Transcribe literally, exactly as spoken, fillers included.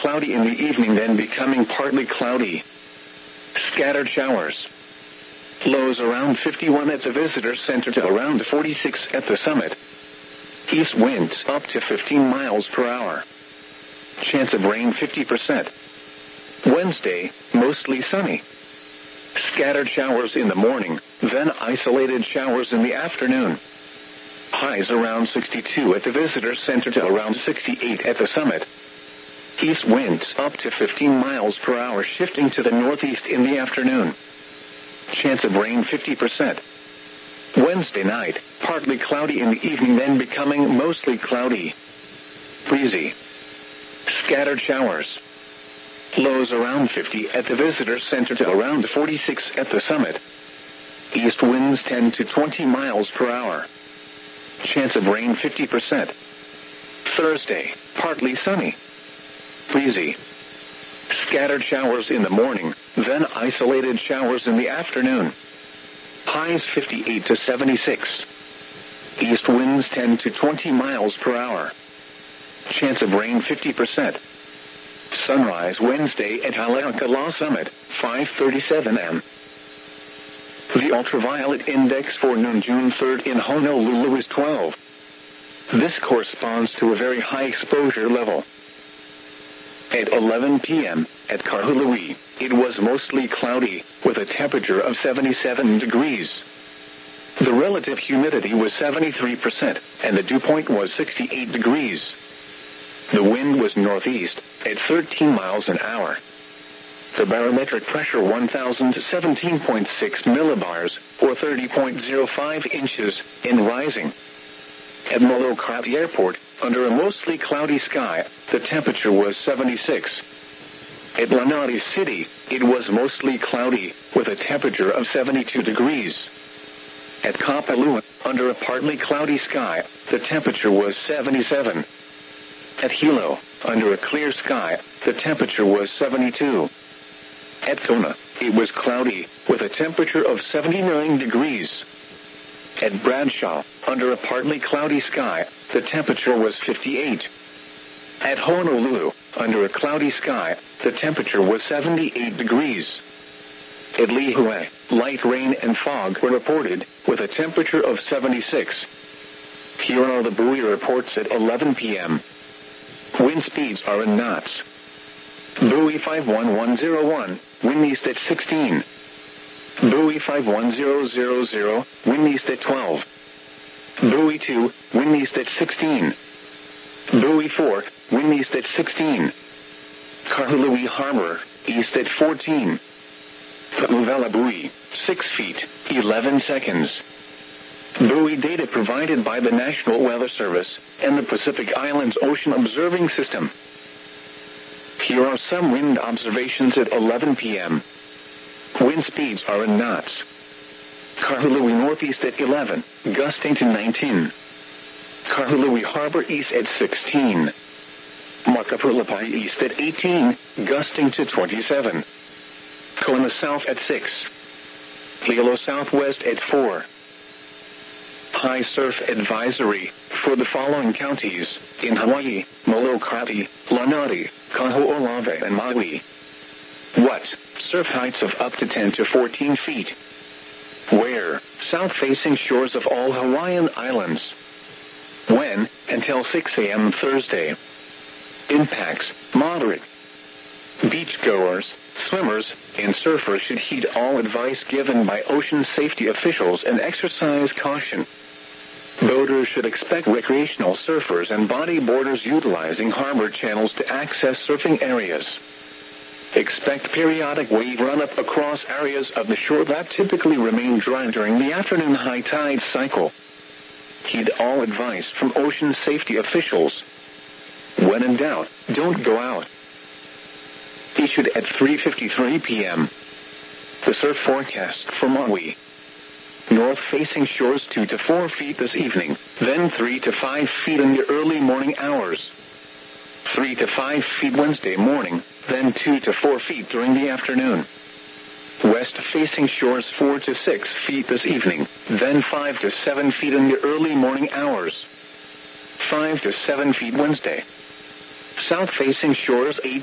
cloudy in the evening, then becoming partly cloudy. Scattered showers. Lows around fifty-one at the visitor center to around forty-six at the summit. East winds up to fifteen miles per hour. Chance of rain fifty percent. Wednesday, mostly sunny. Scattered showers in the morning, then isolated showers in the afternoon. Highs around sixty-two at the visitor center to around sixty-eight at the summit. East winds up to fifteen miles per hour, shifting to the northeast in the afternoon. Chance of rain fifty percent. Wednesday night, partly cloudy in the evening, then becoming mostly cloudy. Breezy. Scattered showers. Lows around fifty at the visitor center to around forty-six at the summit. East winds ten to twenty miles per hour. Chance of rain fifty percent. Thursday, partly sunny. Breezy. Scattered showers in the morning, then isolated showers in the afternoon. Highs fifty-eight to seventy-six. East winds ten to twenty miles per hour. Chance of rain fifty percent. Sunrise Wednesday at Haleakala Summit, five thirty-seven a m The ultraviolet index for noon June third in Honolulu is twelve. This corresponds to a very high exposure level. At eleven p m at Kahului, it was mostly cloudy, with a temperature of seventy-seven degrees. The relative humidity was seventy-three percent, and the dew point was sixty-eight degrees. The wind was northeast, at thirteen miles an hour. The barometric pressure one thousand seventeen point six millibars, or thirty point zero five inches, in rising. At Molokai Airport, under a mostly cloudy sky, the temperature was seventy-six. At Lanai City, it was mostly cloudy, with a temperature of seventy-two degrees. At Kapalua, under a partly cloudy sky, the temperature was seventy-seven. At Hilo, under a clear sky, the temperature was seventy-two. At Kona, it was cloudy, with a temperature of seventy-nine degrees. At Bradshaw, under a partly cloudy sky, the temperature was fifty-eight. At Honolulu, under a cloudy sky, the temperature was seventy-eight degrees. At Lihue, light rain and fog were reported, with a temperature of seventy-six. Here are the buoy reports at eleven p m Wind speeds are in knots. Buoy five one one zero one, wind east at sixteen. Buoy five one zero zero zero, wind east at twelve. Buoy two, wind east at sixteen. Buoy four, wind east at sixteen. Kahului Harbor, east at fourteen. Pu'uvela buoy, six feet, eleven seconds. Buoy data provided by the National Weather Service and the Pacific Islands Ocean Observing System. Here are some wind observations at eleven p m Wind speeds are in knots. Kahului northeast at eleven, gusting to nineteen. Kahului Harbor east at sixteen. Makapulapai east at eighteen, gusting to twenty-seven. Kona south at six. Hilo southwest at four. High surf advisory for the following counties in Hawaii: Molokai, Lanai, Kaho'olawe, and Maui. What? Surf heights of up to ten to fourteen feet. Where? South-facing shores of all Hawaiian islands. When? Until six a m Thursday. Impacts: moderate. Beachgoers, swimmers, and surfers should heed all advice given by ocean safety officials and exercise caution. Boaters should expect recreational surfers and bodyboarders utilizing harbor channels to access surfing areas. Expect periodic wave run-up across areas of the shore that typically remain dry during the afternoon high tide cycle. Heed all advice from ocean safety officials. When in doubt, don't go out. Issued at three fifty-three p m The surf forecast for Maui. North-facing shores two to four feet this evening, then three to five feet in the early morning hours. three to five feet Wednesday morning, then two to four feet during the afternoon. West-facing shores four to six feet this evening, then five to seven feet in the early morning hours. five to seven feet Wednesday. South-facing shores eight